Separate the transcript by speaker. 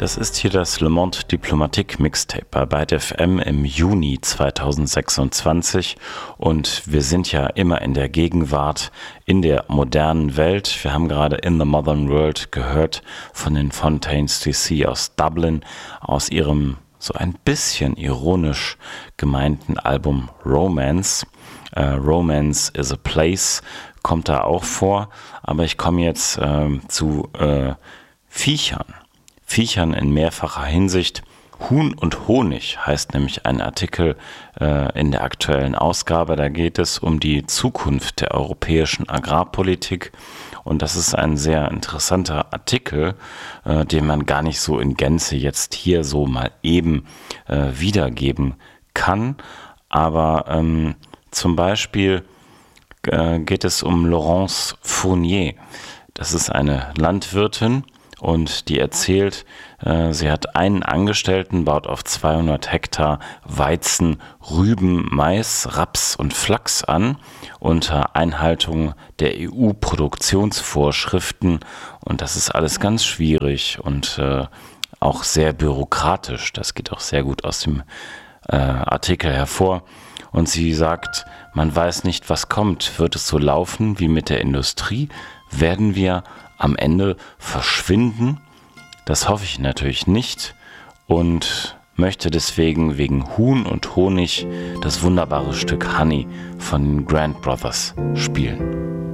Speaker 1: Das ist hier das Le Monde Diplomatique Mixtape bei Byte FM im Juni 2026 und wir sind ja immer in der Gegenwart, in der modernen Welt. Wir haben gerade In the Modern World gehört von den Fontaines DC aus Dublin, aus ihrem so ein bisschen ironisch gemeinten Album Romance. Romance is a Place kommt da auch vor, aber ich komme jetzt zu Viechern in mehrfacher Hinsicht. Huhn und Honig heißt nämlich ein Artikel in der aktuellen Ausgabe. Da geht es um die Zukunft der europäischen Agrarpolitik. Und das ist ein sehr interessanter Artikel, den man gar nicht so in Gänze jetzt hier so mal eben wiedergeben kann. Aber zum Beispiel geht es um Laurence Fournier. Das ist eine Landwirtin und die erzählt, sie hat einen Angestellten, baut auf 200 Hektar Weizen, Rüben, Mais, Raps und Flachs an unter Einhaltung der EU-Produktionsvorschriften. Und das ist alles ganz schwierig und auch sehr bürokratisch. Das geht auch sehr gut aus dem Artikel hervor. Und sie sagt, man weiß nicht, was kommt. Wird es so laufen wie mit der Industrie? Werden wir am Ende verschwinden? Das hoffe ich natürlich nicht und möchte deswegen wegen Huhn und Honig das wunderbare Stück Honey von den Grand Brothers spielen.